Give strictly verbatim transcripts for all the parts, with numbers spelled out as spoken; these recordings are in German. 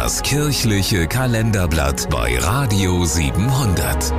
Das kirchliche Kalenderblatt bei Radio siebenhundert.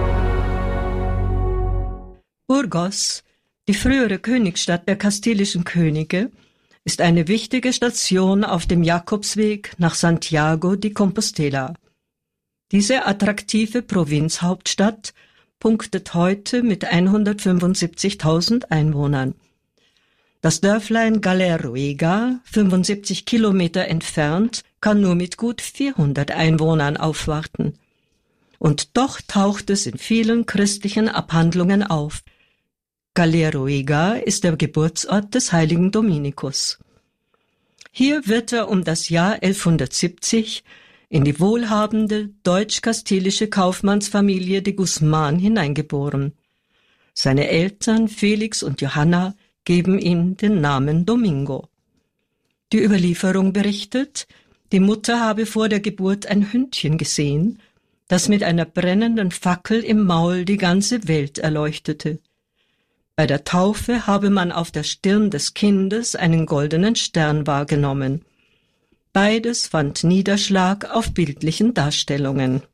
Burgos, die frühere Königsstadt der kastilischen Könige, ist eine wichtige Station auf dem Jakobsweg nach Santiago de Compostela. Diese attraktive Provinzhauptstadt punktet heute mit hundertfünfundsiebzigtausend Einwohnern. Das Dörflein Galeruega, fünfundsiebzig Kilometer entfernt, kann nur mit gut vierhundert Einwohnern aufwarten. Und doch taucht es in vielen christlichen Abhandlungen auf. Galeruega ist der Geburtsort des heiligen Dominikus. Hier wird er um das Jahr elfhundertsiebzig in die wohlhabende deutsch-kastilische Kaufmannsfamilie de Guzman hineingeboren. Seine Eltern Felix und Johanna geben ihm den Namen Domingo. Die Überlieferung berichtet, die Mutter habe vor der Geburt ein Hündchen gesehen, das mit einer brennenden Fackel im Maul die ganze Welt erleuchtete. Bei der Taufe habe man auf der Stirn des Kindes einen goldenen Stern wahrgenommen. Beides fand Niederschlag auf bildlichen Darstellungen.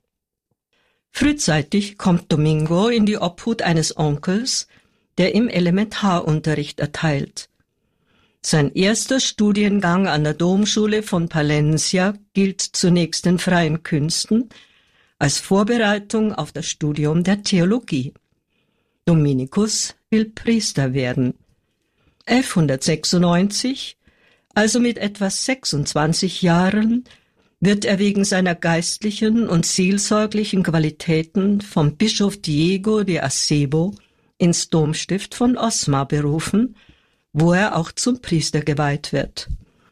Frühzeitig kommt Domingo in die Obhut eines Onkels, der ihm Elementarunterricht erteilt. Sein erster Studiengang an der Domschule von Palencia gilt zunächst den freien Künsten als Vorbereitung auf das Studium der Theologie. Dominikus will Priester werden. elfhundertsechsundneunzig, also mit etwa sechsundzwanzig Jahren, wird er wegen seiner geistlichen und seelsorglichen Qualitäten vom Bischof Diego de Acebo ins Domstift von Osma berufen, wo er auch zum Priester geweiht wird.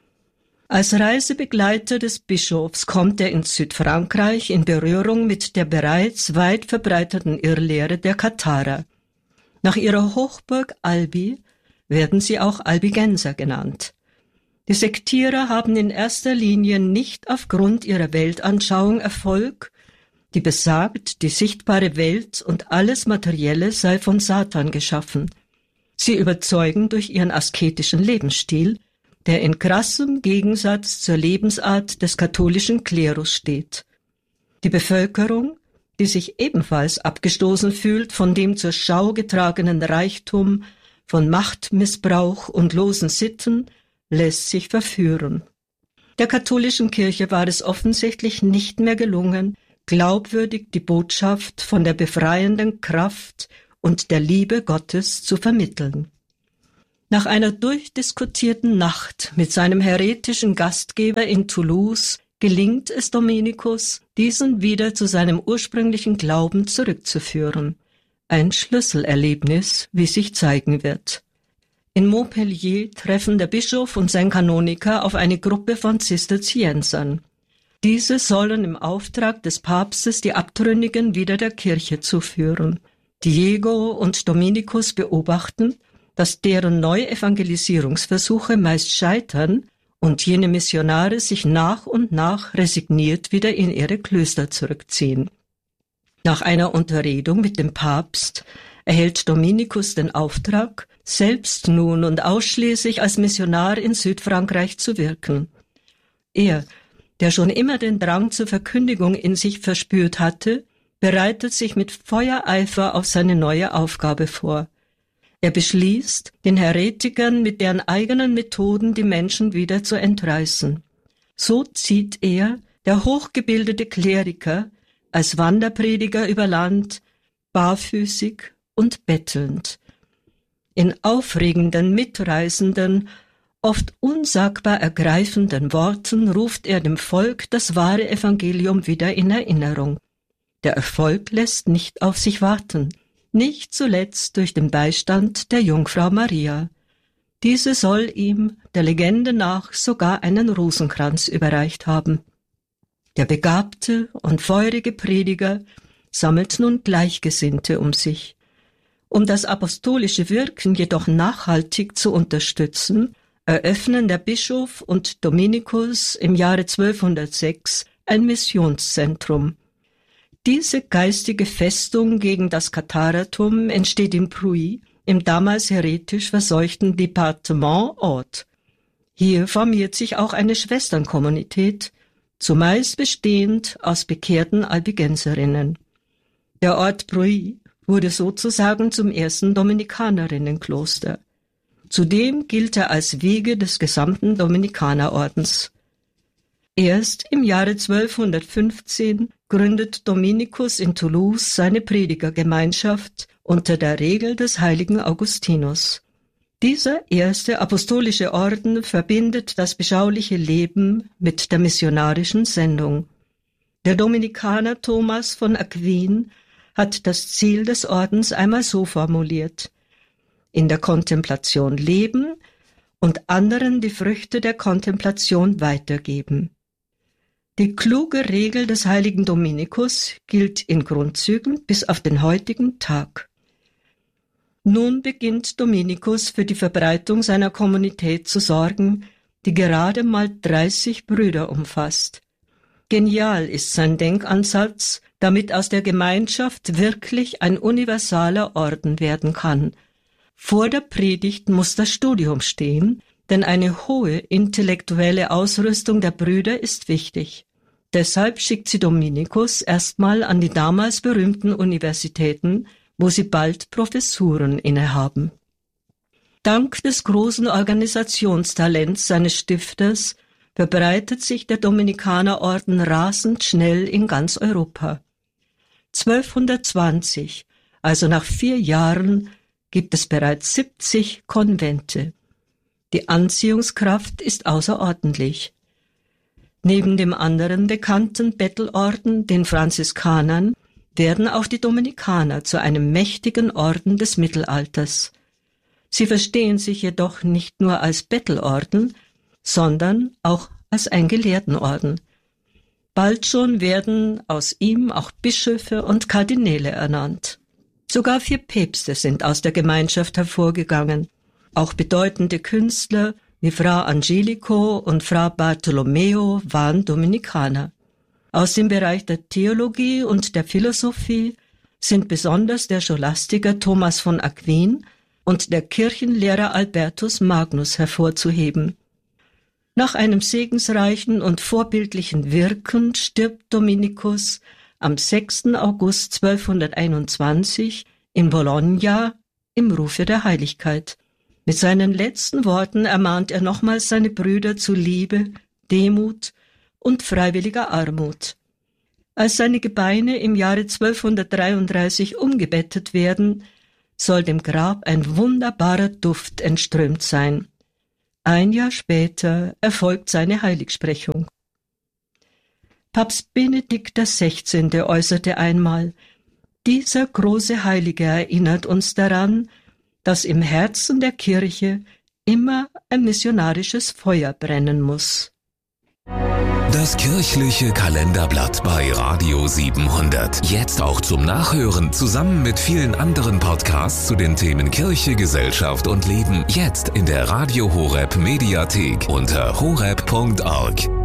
Als Reisebegleiter des Bischofs kommt er in Südfrankreich in Berührung mit der bereits weit verbreiteten Irrlehre der Katharer. Nach ihrer Hochburg Albi werden sie auch Albigenser genannt. Die Sektierer haben in erster Linie nicht aufgrund ihrer Weltanschauung Erfolg, die besagt, die sichtbare Welt und alles Materielle sei von Satan geschaffen. Sie überzeugen durch ihren asketischen Lebensstil, der in krassem Gegensatz zur Lebensart des katholischen Klerus steht. Die Bevölkerung, die sich ebenfalls abgestoßen fühlt von dem zur Schau getragenen Reichtum, von Machtmissbrauch und losen Sitten, lässt sich verführen. Der katholischen Kirche war es offensichtlich nicht mehr gelungen, glaubwürdig die Botschaft von der befreienden Kraft und der Liebe Gottes zu vermitteln. Nach einer durchdiskutierten Nacht mit seinem häretischen Gastgeber in Toulouse gelingt es Dominikus, diesen wieder zu seinem ursprünglichen Glauben zurückzuführen. Ein Schlüsselerlebnis, wie sich zeigen wird. In Montpellier treffen der Bischof und sein Kanoniker auf eine Gruppe von Zisterziensern. Diese sollen im Auftrag des Papstes die Abtrünnigen wieder der Kirche zuführen. Diego und Dominikus beobachten, dass deren Neuevangelisierungsversuche meist scheitern und jene Missionare sich nach und nach resigniert wieder in ihre Klöster zurückziehen. Nach einer Unterredung mit dem Papst erhält Dominikus den Auftrag, selbst nun und ausschließlich als Missionar in Südfrankreich zu wirken. Er, der schon immer den Drang zur Verkündigung in sich verspürt hatte, bereitet sich mit Feuereifer auf seine neue Aufgabe vor. Er beschließt, den Häretikern mit deren eigenen Methoden die Menschen wieder zu entreißen. So zieht er, der hochgebildete Kleriker, als Wanderprediger über Land, barfüßig und bettelnd. In aufregenden, mitreißenden, oft unsagbar ergreifenden Worten ruft er dem Volk das wahre Evangelium wieder in Erinnerung. Der Erfolg lässt nicht auf sich warten, nicht zuletzt durch den Beistand der Jungfrau Maria. Diese soll ihm, der Legende nach, sogar einen Rosenkranz überreicht haben. Der begabte und feurige Prediger sammelt nun Gleichgesinnte um sich. Um das apostolische Wirken jedoch nachhaltig zu unterstützen, eröffnen der Bischof und Dominikus im Jahre zwölfhundertsechs ein Missionszentrum. Diese geistige Festung gegen das Katharertum entsteht in Pruy, im damals heretisch verseuchten Departement Haute. Hier formiert sich auch eine Schwesternkommunität, zumeist bestehend aus bekehrten Albigenserinnen. Der Ort Bruy wurde sozusagen zum ersten Dominikanerinnenkloster. Zudem gilt er als Wiege des gesamten Dominikanerordens. Erst im Jahre zwölfhundertfünfzehn gründet Dominikus in Toulouse seine Predigergemeinschaft unter der Regel des heiligen Augustinus. Dieser erste apostolische Orden verbindet das beschauliche Leben mit der missionarischen Sendung. Der Dominikaner Thomas von Aquin hat das Ziel des Ordens einmal so formuliert: in der Kontemplation leben und anderen die Früchte der Kontemplation weitergeben. Die kluge Regel des heiligen Dominikus gilt in Grundzügen bis auf den heutigen Tag. Nun beginnt Dominikus für die Verbreitung seiner Kommunität zu sorgen, die gerade mal dreißig Brüder umfasst. Genial ist sein Denkansatz, damit aus der Gemeinschaft wirklich ein universaler Orden werden kann. Vor der Predigt muss das Studium stehen, denn eine hohe intellektuelle Ausrüstung der Brüder ist wichtig. Deshalb schickt sie Dominikus erstmal an die damals berühmten Universitäten, wo sie bald Professuren innehaben. Dank des großen Organisationstalents seines Stifters verbreitet sich der Dominikanerorden rasend schnell in ganz Europa. zwölfhundertzwanzig, also nach vier Jahren, gibt es bereits siebzig Konvente. Die Anziehungskraft ist außerordentlich. Neben dem anderen bekannten Bettelorden, den Franziskanern, werden auch die Dominikaner zu einem mächtigen Orden des Mittelalters. Sie verstehen sich jedoch nicht nur als Bettelorden, sondern auch als ein Gelehrtenorden. Bald schon werden aus ihm auch Bischöfe und Kardinäle ernannt. Sogar vier Päpste sind aus der Gemeinschaft hervorgegangen. Auch bedeutende Künstler wie Fra Angelico und Fra Bartolomeo waren Dominikaner. Aus dem Bereich der Theologie und der Philosophie sind besonders der Scholastiker Thomas von Aquin und der Kirchenlehrer Albertus Magnus hervorzuheben. Nach einem segensreichen und vorbildlichen Wirken stirbt Dominikus am sechsten August zwölfhunderteinundzwanzig in Bologna im Rufe der Heiligkeit. Mit seinen letzten Worten ermahnt er nochmals seine Brüder zu Liebe, Demut und freiwilliger Armut. Als seine Gebeine im Jahre zwölfhundertdreiunddreißig umgebettet werden, soll dem Grab ein wunderbarer Duft entströmt sein. Ein Jahr später erfolgt seine Heiligsprechung. Papst Benedikt der Sechzehnte äußerte einmal: Dieser große Heilige erinnert uns daran, dass im Herzen der Kirche immer ein missionarisches Feuer brennen muss. Das kirchliche Kalenderblatt bei Radio siebenhundert. Jetzt auch zum Nachhören, zusammen mit vielen anderen Podcasts zu den Themen Kirche, Gesellschaft und Leben. Jetzt in der Radio Horeb Mediathek unter horeb punkt org.